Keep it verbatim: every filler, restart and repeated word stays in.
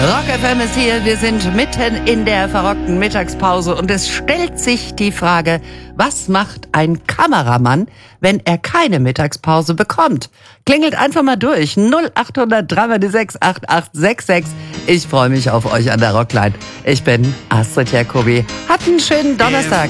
Rock F M ist hier, wir sind mitten in der verrockten Mittagspause und es stellt sich die Frage, was macht ein Kameramann, wenn er keine Mittagspause bekommt? Klingelt einfach mal durch, null acht hundert drei sechs acht acht sechs sechs. Ich freue mich auf euch an der Rockline. Ich bin Astrid Jacobi. Habt einen schönen Donnerstag.